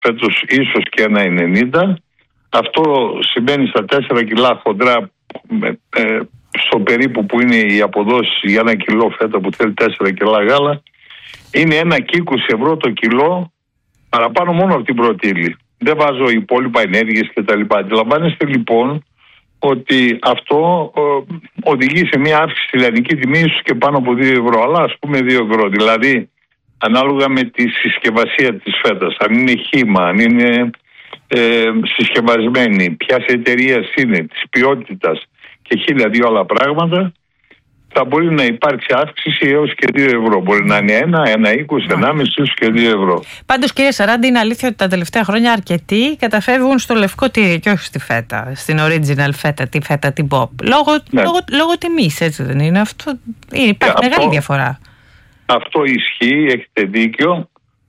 φέτος ίσως και 1,90. Αυτό σημαίνει στα 4 κιλά χοντρά, στο περίπου που είναι οι αποδόσεις για 1 κιλό φέτα που θέλει 4 κιλά γάλα, είναι 1,20 € το κιλό παραπάνω μόνο από την πρώτη ύλη. Δεν βάζω υπόλοιπα ενέργειες κτλ. Αντιλαμβάνεστε λοιπόν ότι αυτό οδηγεί σε μια αύξηση στη λιανική τιμή ίσως και πάνω από 2 €, αλλά ας πούμε 2 €. Δηλαδή, ανάλογα με τη συσκευασία της φέτας, αν είναι χύμα, αν είναι συσκευασμένη, ποιας εταιρείας είναι, της ποιότητας και 1.002 άλλα πράγματα, θα μπορεί να υπάρξει αύξηση έως και 2 €. Μπορεί να είναι 1, 1,20, 1,5 έως και 2 €. Πάντως, κύριε Σαράντη, είναι αλήθεια ότι τα τελευταία χρόνια αρκετοί καταφεύγουν στο λευκό τυρί και όχι στη φέτα, στην original φέτα, τη φέτα, την pop. Λόγω τιμής, έτσι δεν είναι? Αυτό υπάρχει μεγάλη διαφορά. Αυτό ισχύει, έχετε δίκιο.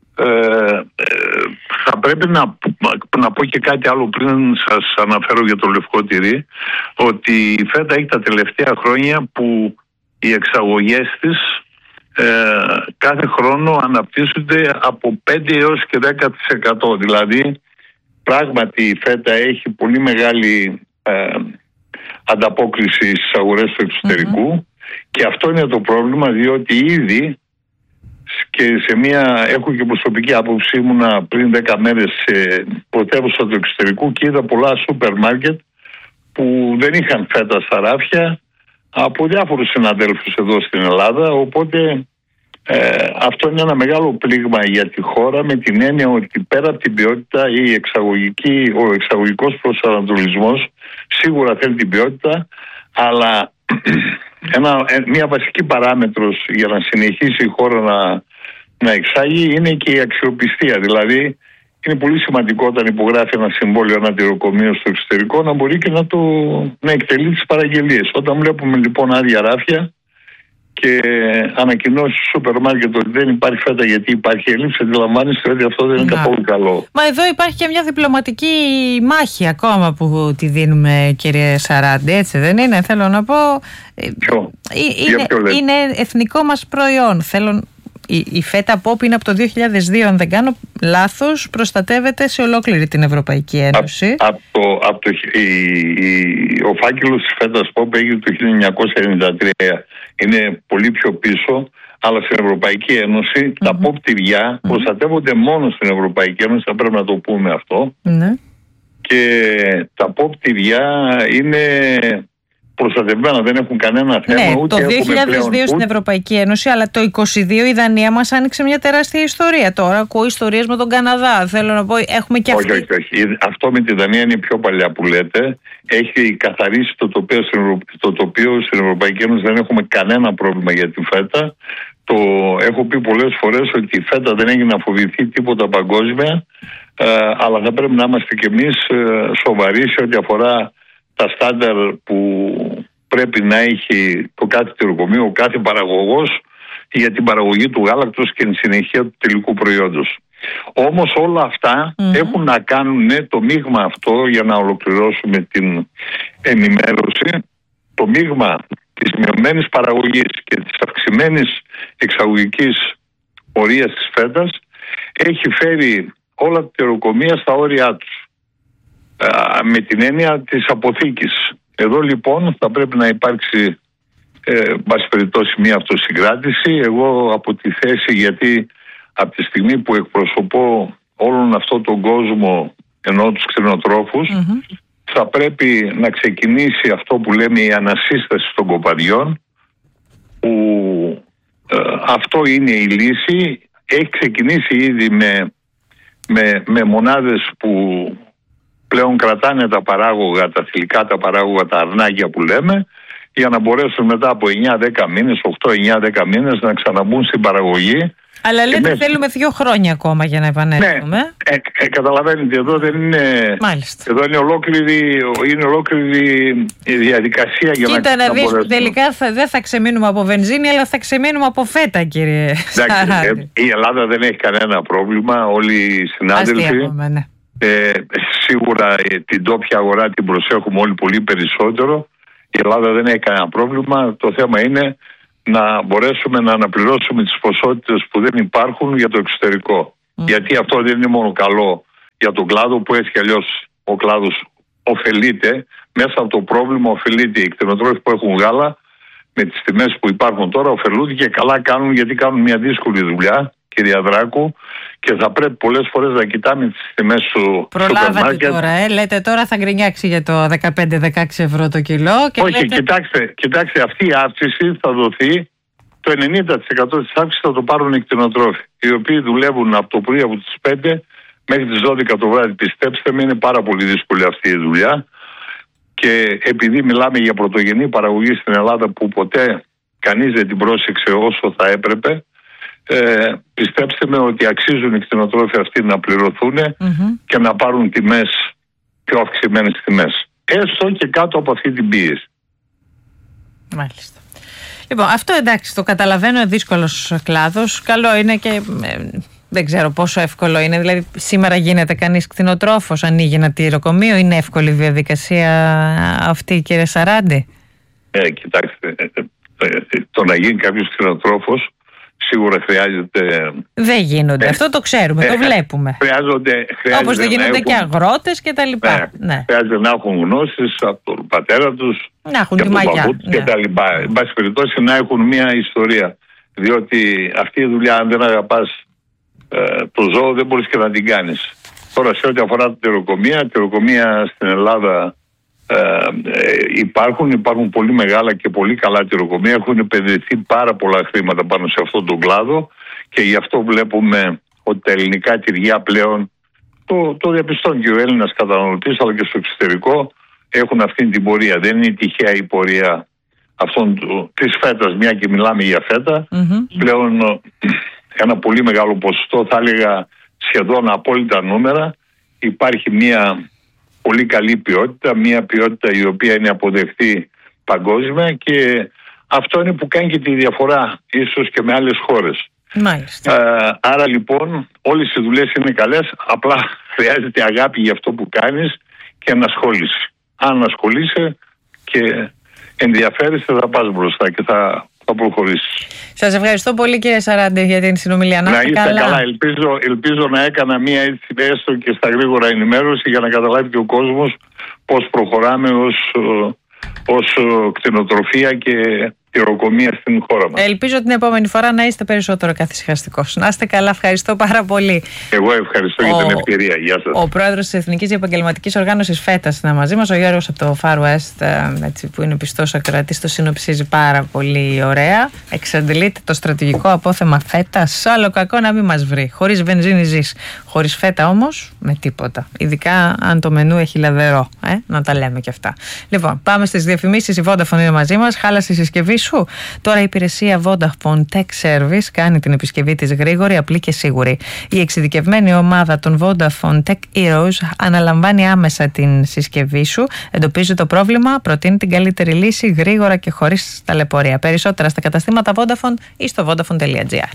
Θα πρέπει να πω και κάτι άλλο πριν σας αναφέρω για το λευκό τυρί, ότι η φέτα έχει τα τελευταία χρόνια που οι εξαγωγές της κάθε χρόνο αναπτύσσονται από 5 έως και 10%. Δηλαδή πράγματι η φέτα έχει πολύ μεγάλη ανταπόκριση στις αγορές του εξωτερικού και αυτό είναι το πρόβλημα, διότι ήδη και έχω και προσωπική άποψη, ήμουνα πριν 10 μέρες σε πρωτεύουσα του εξωτερικού και είδα πολλά σούπερ μάρκετ που δεν είχαν φέτα στα ράφια από διάφορους συναδέλφους εδώ στην Ελλάδα, οπότε αυτό είναι ένα μεγάλο πλήγμα για τη χώρα, με την έννοια ότι πέρα από την ποιότητα ο εξαγωγικός προσανατολισμός σίγουρα θέλει την ποιότητα, αλλά μια βασική παράμετρος για να συνεχίσει η χώρα να εξάγει είναι και η αξιοπιστία. Δηλαδή είναι πολύ σημαντικό όταν υπογράφει ένα συμβόλαιο, ένα τυροκομείο στο εξωτερικό, να μπορεί και να εκτελεί τις παραγγελίες. Όταν βλέπουμε λοιπόν άδεια ράφια και ανακοινώσει στο σούπερ μάρκετ ότι δεν υπάρχει φέτα γιατί υπάρχει έλλειψη, αντιλαμβάνεστε ότι αυτό δεν είναι καθόλου καλό. Μα εδώ υπάρχει και μια διπλωματική μάχη ακόμα που τη δίνουμε, κύριε Σαράντη, έτσι δεν είναι? Θέλω να πω. Είναι εθνικό μας προϊόν. Η φέτα pop είναι από το 2002, αν δεν κάνω λάθος, προστατεύεται σε ολόκληρη την Ευρωπαϊκή Ένωση. Ο φάκελος της φέτας pop έγινε το 1993. Είναι πολύ πιο πίσω, αλλά στην Ευρωπαϊκή Ένωση τα pop τυριά προστατεύονται μόνο στην Ευρωπαϊκή Ένωση, θα πρέπει να το πούμε αυτό. Και τα pop τυριά είναι προστατευμένα, δεν έχουν κανένα θέμα. Ναι, ούτε το 2002 στην Ευρωπαϊκή Ένωση, αλλά το 2022 η Δανία μας άνοιξε μια τεράστια ιστορία. Τώρα ακούω ιστορίες με τον Καναδά. Θέλω να πω, έχουμε και αυτή. Όχι. Αυτό με τη Δανία είναι πιο παλιά που λέτε. Έχει καθαρίσει το τοπίο στην Ευρωπαϊκή Ένωση. Δεν έχουμε κανένα πρόβλημα για τη φέτα. Έχω πει πολλές φορές ότι η φέτα δεν έχει να φοβηθεί τίποτα παγκόσμια, αλλά θα πρέπει να είμαστε κι εμείς σοβαροί σε ό,τι αφορά τα στάνταρ που πρέπει να έχει το κάθε τυροκομείο, ο κάθε παραγωγός για την παραγωγή του γάλακτος και την συνεχεία του τελικού προϊόντος. Όμως όλα αυτά έχουν να κάνουν το μείγμα αυτό, για να ολοκληρώσουμε την ενημέρωση, το μείγμα της μειωμένης παραγωγής και της αυξημένης εξαγωγικής πορείας της φέτας έχει φέρει όλα τα τυροκομεία στα όρια τους, με την έννοια της αποθήκης. Εδώ λοιπόν θα πρέπει να υπάρξει βάση περιπτώσει μια αυτοσυγκράτηση. Εγώ από τη θέση, γιατί από τη στιγμή που εκπροσωπώ όλον αυτόν τον κόσμο, ενώ τους κτηνοτρόφους, θα πρέπει να ξεκινήσει αυτό που λέμε η ανασύσταση των κοπαδιών, που αυτό είναι η λύση. Έχει ξεκινήσει ήδη με μονάδες που πλέον κρατάνε τα παράγωγα, τα θηλυκά, τα παράγωγα, τα αρνάκια που λέμε, για να μπορέσουν μετά από 9-10 μήνες, 8-9-10 μήνες να ξαναμπούν στην παραγωγή. Αλλά λέτε θέλουμε 2 χρόνια ακόμα για να επανέλθουμε. Ναι, καταλαβαίνετε, εδώ δεν είναι. Μάλιστα. Εδώ είναι ολόκληρη η διαδικασία για να μπορέσουμε. Τελικά δεν θα ξεμείνουμε από βενζίνη, αλλά θα ξεμείνουμε από φέτα, κύριε Σαράντη. Η Ελλάδα δεν έχει κανένα πρόβλημα. Όλοι οι συνάδελφοι. Ναι. Σίγουρα την τόπια αγορά την προσέχουμε όλοι πολύ περισσότερο. Η Ελλάδα δεν έχει κανένα πρόβλημα. Το θέμα είναι να μπορέσουμε να αναπληρώσουμε τις ποσότητες που δεν υπάρχουν για το εξωτερικό. Γιατί αυτό δεν είναι μόνο καλό για τον κλάδο που έτσι κι αλλιώς ο κλάδος ωφελείται. Μέσα από το πρόβλημα ωφελείται. Οι κτηνοτρόφοι που έχουν γάλα με τις τιμές που υπάρχουν τώρα ωφελούνται και καλά κάνουν, γιατί κάνουν μια δύσκολη δουλειά, κυρία Δράκου, και θα πρέπει πολλές φορές να κοιτάμε τις τιμές του Προλάβατε σούπερ τώρα, λέτε τώρα θα γκρινιάξει για το 15-16 ευρώ το κιλό. Και όχι, λέτε... κοιτάξτε, αυτή η αύξηση θα δοθεί, το 90% της αύξησης θα το πάρουν οι κτηνοτρόφοι, οι οποίοι δουλεύουν από το πρωί από τις 5 μέχρι τις 12 το βράδυ. Πιστέψτε με, είναι πάρα πολύ δύσκολη αυτή η δουλειά. Και επειδή μιλάμε για πρωτογενή παραγωγή στην Ελλάδα που ποτέ κανείς δεν την πρόσεξε όσο θα έπρεπε, πιστέψτε με ότι αξίζουν οι κτηνοτρόφοι αυτοί να πληρωθούν και να πάρουν τιμές, πιο αυξημένες τιμές. Έστω και κάτω από αυτή την πίεση. Μάλιστα. Λοιπόν, αυτό εντάξει, το καταλαβαίνω, δύσκολος κλάδος. Καλό είναι και δεν ξέρω πόσο εύκολο είναι. Δηλαδή, σήμερα γίνεται κανείς κτηνοτρόφος, ανοίγει ένα τυροκομείο, είναι εύκολη η διαδικασία αυτή, κύριε Σαράντη? Κοιτάξτε, το να γίνει κάποιος κτηνοτρόφος σίγουρα χρειάζεται. Δεν γίνονται, αυτό το ξέρουμε, το βλέπουμε. Χρειάζεται όπως δεν γίνονται και αγρότες και τα λοιπά. Ναι. Χρειάζεται να έχουν γνώσεις από τον πατέρα τους, να έχουν τη μαγιά και τα λοιπά. Εν πάση περιπτώσει να έχουν μια ιστορία. Διότι αυτή η δουλειά, αν δεν αγαπάς το ζώο, δεν μπορείς και να την κάνεις. Τώρα, σε ό,τι αφορά την τυροκομεία στην Ελλάδα υπάρχουν πολύ μεγάλα και πολύ καλά τυροκομεία. Έχουν επενδυθεί πάρα πολλά χρήματα πάνω σε αυτόν τον κλάδο και γι' αυτό βλέπουμε ότι τα ελληνικά τυριά πλέον, το διαπιστώνει και ο Έλληνας καταναλωτής, αλλά και στο εξωτερικό, έχουν αυτή την πορεία. Δεν είναι τυχαία η πορεία της φέτας, μια και μιλάμε για φέτα. Πλέον ένα πολύ μεγάλο ποσοστό, θα έλεγα σχεδόν απόλυτα νούμερα, υπάρχει μια πολύ καλή ποιότητα, μια ποιότητα η οποία είναι αποδεκτή παγκόσμια, και αυτό είναι που κάνει και τη διαφορά ίσως και με άλλες χώρες. Άρα λοιπόν όλες οι δουλειές είναι καλές, απλά χρειάζεται αγάπη για αυτό που κάνεις και ανασχόληση. Αν ασχολείσαι και ενδιαφέρεσαι, θα πας μπροστά και θα προχωρήσεις. Σας ευχαριστώ πολύ, κύριε Σαράντη, για την συνομιλία. Να είστε καλά. Ελπίζω να έκανα μία έτσι έστω και στα γρήγορα ενημέρωση για να καταλάβει και ο κόσμος πώς προχωράμε ως κτηνοτροφία και τυροκομεία στην χώρα μας. Ελπίζω την επόμενη φορά να είστε περισσότερο καθησυχαστικός. Να είστε καλά, ευχαριστώ πάρα πολύ. Εγώ ευχαριστώ για την ευκαιρία. Γεια σας. Ο πρόεδρος της Εθνικής Επαγγελματικής Οργάνωσης ΦΕΤΑ είναι μαζί μας, ο Γιώργος από το Far West, που είναι πιστός ακροατής, το συνοψίζει πάρα πολύ ωραία. Εξαντλείται το στρατηγικό απόθεμα ΦΕΤΑ, σ' άλλο κακό να μην μας βρει. Χωρίς βενζίνη ζεις, χωρίς ΦΕΤΑ όμως με τίποτα. Ειδικά αν το μενού έχει λαδερό. Να τα λέμε κι αυτά. Λοιπόν, πάμε στις διαφημίσεις. Η Vodafone είναι μαζί μας. Χάλασε η συσκευή σου? Τώρα η υπηρεσία Vodafone Tech Service κάνει την επισκευή της γρήγορη, απλή και σίγουρη. Η εξειδικευμένη ομάδα των Vodafone Tech Heroes αναλαμβάνει άμεσα την συσκευή σου, εντοπίζει το πρόβλημα, προτείνει την καλύτερη λύση γρήγορα και χωρίς ταλαιπωρία. Περισσότερα στα καταστήματα Vodafone ή στο vodafone.gr.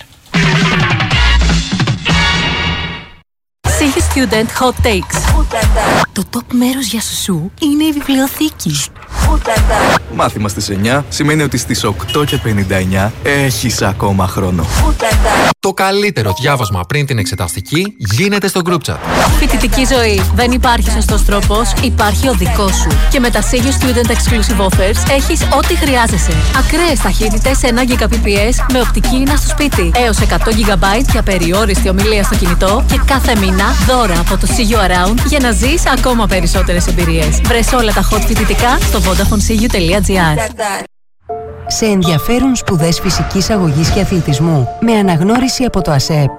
Σίγη Student Hot Takes. Το top μέρος για σουσού είναι η βιβλιοθήκη. Μάθημα στις 9 σημαίνει ότι στις 8:59 έχεις ακόμα χρόνο. Το καλύτερο διάβασμα πριν την εξεταστική γίνεται στο group chat. Φοιτητική ζωή. Δεν υπάρχει σωστός τρόπος, υπάρχει ο δικός σου. Και με τα Σίγη Student Exclusive Offers έχεις ό,τι χρειάζεσαι. Ακραίες ταχύτητες 1 Gbps με οπτική ίνα στο σπίτι. Έως 100 GB για περιόριστη ομιλία στο κινητό και κάθε μήνα δώρα από το See You Around για να ζεις ακόμα περισσότερες εμπειρίες. Βρες όλα τα hot φοιτητικά στο vodafonesiu.gr. Σε ενδιαφέρουν σπουδές φυσικής αγωγής και αθλητισμού με αναγνώριση από το ΑΣΕΠ.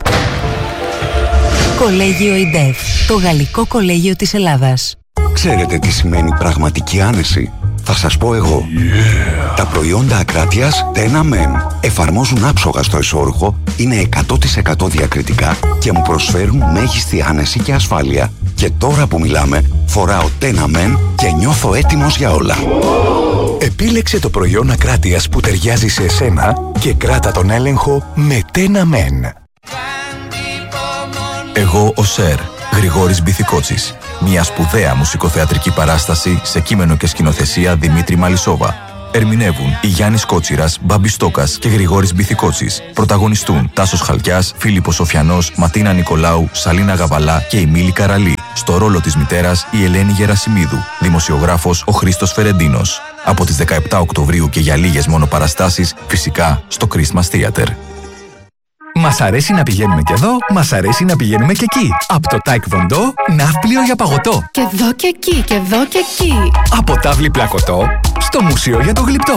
Κολέγιο ΙΝΤΕΦ, το γαλλικό κολέγιο της Ελλάδας. Ξέρετε τι σημαίνει πραγματική άνεση? Θα σας πω εγώ. Τα προϊόντα ακράτειας Tenamen εφαρμόζουν άψογα στο εσώρουχο, είναι 100% διακριτικά και μου προσφέρουν μέγιστη άνεση και ασφάλεια. Και τώρα που μιλάμε, φοράω Tenamen και νιώθω έτοιμος για όλα. Επίλεξε το προϊόν ακράτειας που ταιριάζει σε εσένα και κράτα τον έλεγχο με Tenamen. Εγώ ο Σερ, Γρηγόρης Μπιθικότσης. Μια σπουδαία μουσικοθεατρική παράσταση σε κείμενο και σκηνοθεσία Δημήτρη Μαλισσόβα. Ερμηνεύουν η Γιάννης Κότσιρας, Μπάμπης Στόκας και Γρηγόρης Μπιθικότσης. Πρωταγωνιστούν Τάσος Χαλκιάς, Φίλιππος Σοφιανός, Ματίνα Νικολάου, Σαλίνα Γαβαλά και η Μίλη Καραλή. Στο ρόλο της μητέρας η Ελένη Γερασιμίδου. Δημοσιογράφος ο Χρήστος Φερεντίνος. Από τις 17 Οκτωβρίου και για λίγες μόνο παραστάσεις, φυσικά στο Christmas Theater. Μας αρέσει να πηγαίνουμε και εδώ, μας αρέσει να πηγαίνουμε και εκεί. Από το Taekwondo, ναύπλιο για παγωτό. Και εδώ και εκεί, και εδώ και εκεί. Από τάβλη πλακωτό, στο μουσείο για το γλυπτό.